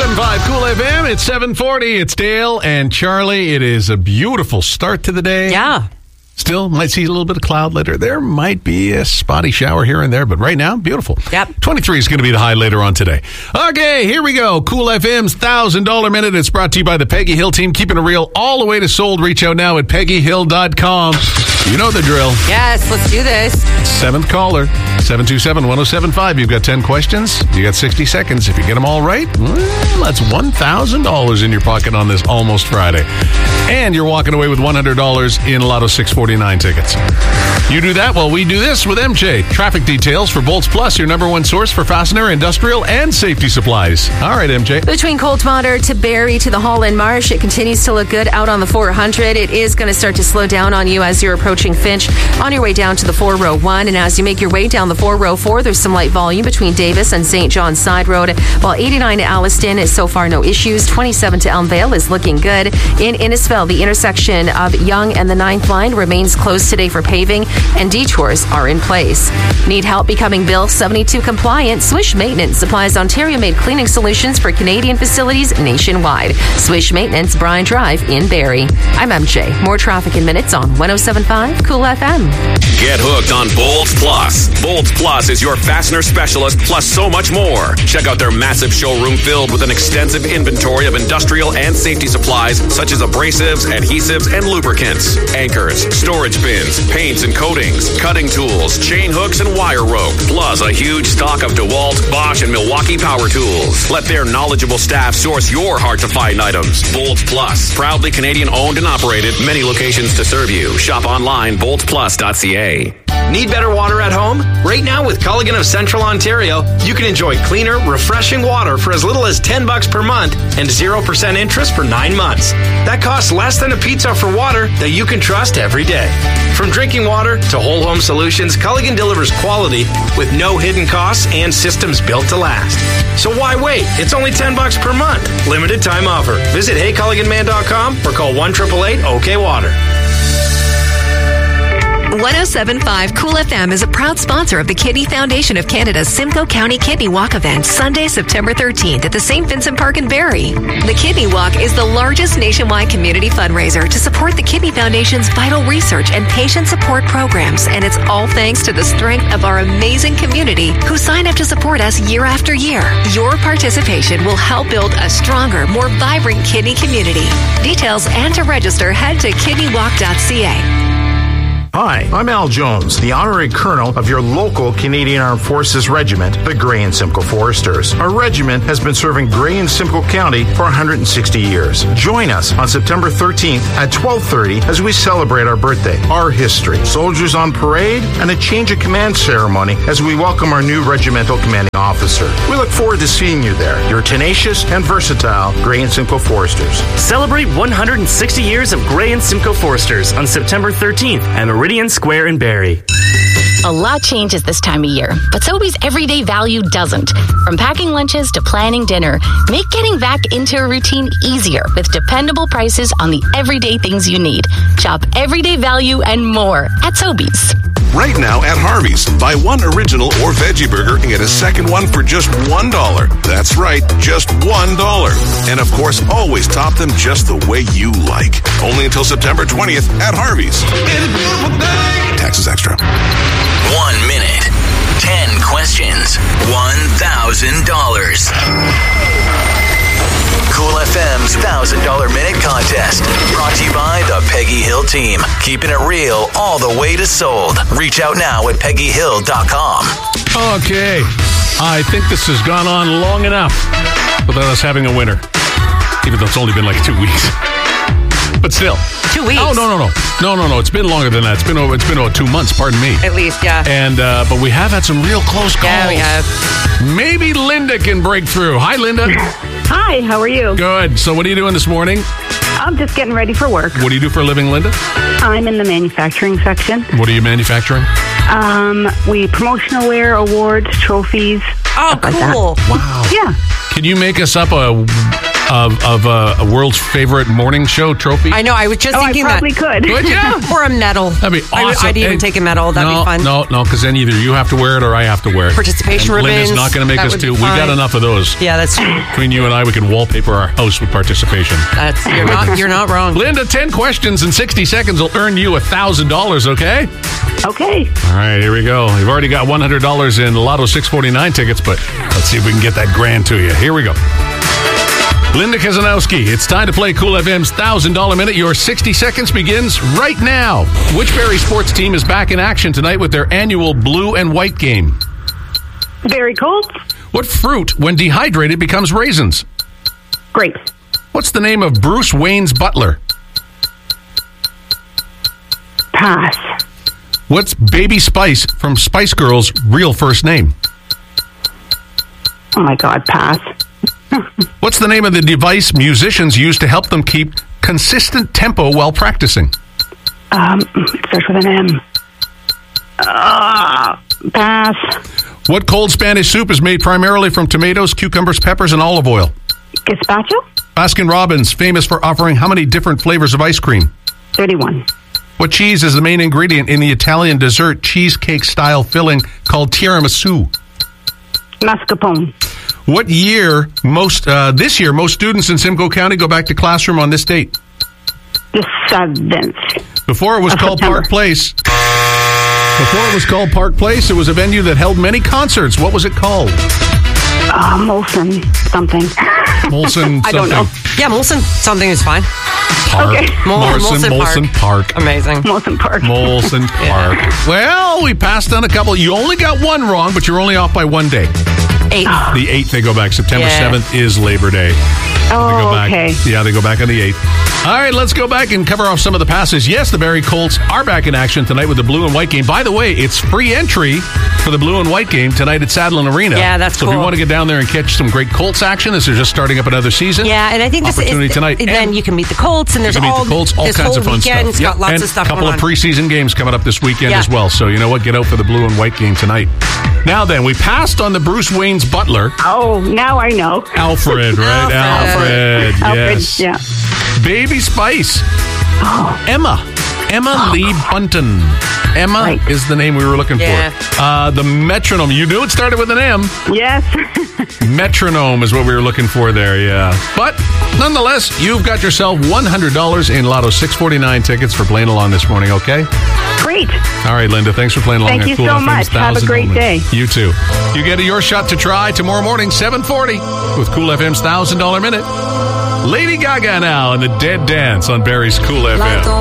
107.5 Cool FM. It's 7:40. It's Dale and Charlie. It is a beautiful start to the day. Yeah. Still might see a little bit of cloud later. There might be a spotty shower here and there, but right now, beautiful. Yep. 23 is going to be the high later on today. Okay, here we go. Cool FM's $1,000 Minute. It's brought to you by the Peggy Hill team. Keeping it real all the way to sold. Reach out now at PeggyHill.com. You know the drill. Yes, let's do this. Seventh caller, 727-1075. You've got 10 questions. You got 60 seconds. If you get them all right, well, that's $1,000 in your pocket on this almost Friday. And you're walking away with $100 in Lotto 649 tickets. You do that while we do this with MJ. Traffic details for Bolts Plus, your number one source for fastener, industrial, and safety supplies. All right, MJ. Between Coldwater to Barrie to the Holland Marsh, it continues to look good out on the 400. It is going to start to slow down on you as you're approaching Finch on your way down to the 401. And as you make your way down the 404, there's some light volume between Davis and St. John's Side Road. While 89 to Alliston is so far no issues. 27 to Elmvale is looking good. In Innisfil, the intersection of Yonge and the 9th line remains closed today for paving, and detours are in place. Need help becoming Bill 72 compliant? Swish Maintenance supplies Ontario-made cleaning solutions for Canadian facilities nationwide. Swish Maintenance, Bryan Drive in Barrie. I'm MJ. More traffic in minutes on 107.5 Cool FM. Get hooked on Bolts Plus. Bolts Plus is your fastener specialist, plus so much more. Check out their massive showroom filled with an extensive inventory of industrial and safety supplies such as abrasives, adhesives, and lubricants, anchors, storage bins, paints and coatings, cutting tools, chain hooks, and wire rope, plus a huge stock of DeWalt, Bosch, and Milwaukee power tools. Let their knowledgeable staff source your hard-to-find items. Bolts Plus, proudly Canadian-owned and operated, many locations to serve you. Shop online, boltsplus.ca. Need better water at home? Right now with Culligan of Central Ontario, you can enjoy cleaner, refreshing water for as little as $10 per month and 0% interest for 9 months. That costs less than a pizza for water that you can trust every day. From drinking water to whole home solutions, Culligan delivers quality with no hidden costs and systems built to last. So why wait? It's only $10 per month. Limited time offer. Visit heyculliganman.com or call 1-888-OK-WATER. 107.5 Cool FM is a proud sponsor of the Kidney Foundation of Canada's Simcoe County Kidney Walk event, Sunday, September 13th at the St. Vincent Park in Barrie. The Kidney Walk is the largest nationwide community fundraiser to support the Kidney Foundation's vital research and patient support programs, and it's all thanks to the strength of our amazing community who sign up to support us year after year. Your participation will help build a stronger, more vibrant kidney community. Details and to register, head to kidneywalk.ca. Hi, I'm Al Jones, the Honorary Colonel of your local Canadian Armed Forces Regiment, the Grey and Simcoe Foresters. Our regiment has been serving Grey and Simcoe County for 160 years. Join us on September 13th at 12:30 as we celebrate our birthday, our history, soldiers on parade, and a change of command ceremony as we welcome our new regimental commanding officer. We look forward to seeing you there, your tenacious and versatile Grey and Simcoe Foresters. Celebrate 160 years of Grey and Simcoe Foresters on September 13th at Meridian Square in Barrie. A lot changes this time of year, but Sobeys everyday value doesn't. From packing lunches to planning dinner, make getting back into a routine easier with dependable prices on the everyday things you need. Shop everyday value and more at Sobeys. Right now at Harvey's, buy one original or veggie burger and get a second one for just $1. That's right, just $1. And of course, always top them just the way you like. Only until September 20th at Harvey's. Taxes extra. 1 minute, 10 questions, $1,000. Cool FM's $1,000 Minute Contest. Brought to you by the Peggy Hill team. Keeping it real all the way to sold. Reach out now at PeggyHill.com. Okay. I think this has gone on long enough without us having a winner. Even though it's only been like 2 weeks. But still. 2 weeks? Oh, no. It's been longer than that. It's been about 2 months, pardon me. At least, yeah. And but we have had some real close calls. Yeah, we have. Maybe Linda can break through. Hi, Linda. Hi, how are you? Good. So what are you doing this morning? I'm just getting ready for work. What do you do for a living, Linda? I'm in the manufacturing section. What are you manufacturing? We promotional wear, awards, trophies. Oh, cool. Like wow. Yeah. Can you make us up a of a world's favorite morning show trophy? I know. I was just thinking I probably could. Would you? Or a medal. That'd be awesome. I'd even take a medal. That'd be fun. No, because then either you have to wear it or I have to wear it. Participation and ribbons. Linda's not going to make that us would do. be We got fine. enough of those. Yeah, that's true. Between you and I, we can wallpaper our house with participation. You're not wrong. Linda, 10 questions in 60 seconds will earn you $1,000, okay? Okay. All right, here we go. You've already got $100 in Lotto 649 tickets, but let's see if we can get that grand to you. Here we go. Linda Kazanowski, it's time to play Cool FM's $1,000 Minute. Your 60 seconds begins right now. Which Barrie sports team is back in action tonight with their annual blue and white game? Very cold. What fruit, when dehydrated, becomes raisins? Grapes. What's the name of Bruce Wayne's butler? Pass. What's Baby Spice from Spice Girls' real first name? Oh my God, pass. What's the name of the device musicians use to help them keep consistent tempo while practicing? It starts with an M. Pass. What cold Spanish soup is made primarily from tomatoes, cucumbers, peppers, and olive oil? Gazpacho. Baskin-Robbins, famous for offering how many different flavors of ice cream? 31. What cheese is the main ingredient in the Italian dessert cheesecake-style filling called tiramisu? Mascarpone. What year, this year, most students in Simcoe County go back to classroom on this date? The 7th. Before it was called September. Park Place. Before it was called Park Place, it was a venue that held many concerts. What was it called? Molson something. Molson something. I don't know. Yeah, Molson something is fine. Park. Okay. Molson Park. Amazing. Molson Park. Molson Park. Well, we passed on a couple. You only got one wrong, but you're only off by one day. 8th. The 8th they go back. September 7th is Labor Day. Oh, They go back. okay. Yeah, they go back on the 8th. All right, let's go back and cover off some of the passes. Yes, the Barrie Colts are back in action tonight with the blue and white game. By the way, it's free entry for the blue and white game tonight at Sadlin Arena. Yeah, that's so cool. if you want to get down there and catch some great Colts action, this is just starting up another season. Yeah, and I think this opportunity is tonight. And then you can meet the Colts, and there's You can meet the Colts, all this kinds whole of fun weekend. stuff. It's got lots and of stuff a couple going of on. preseason games coming up this weekend Yeah. as well. So you know what? Get out for the blue and white game tonight. Now then, we passed on the Bruce Wayne's butler. Oh, now I know. Alfred, right? Alfred, yes. Yeah. Baby Spice. Emma Lee Bunton. Emma Right. is the name we were looking Yeah. for. The metronome. You knew it started with an M. Yes. Metronome is what we were looking for there, yeah. But nonetheless, you've got yourself $100 in Lotto 649 tickets for playing along this morning, okay? Great. All right, Linda, thanks for playing along. Thank at you Cool so FM's much. Have a 1,000 great Moment. day. You too. You get your shot to try tomorrow morning, 7:40, with Cool FM's $1,000 Minute. Lady Gaga now and the Dead Dance on Barrie's Cool FM.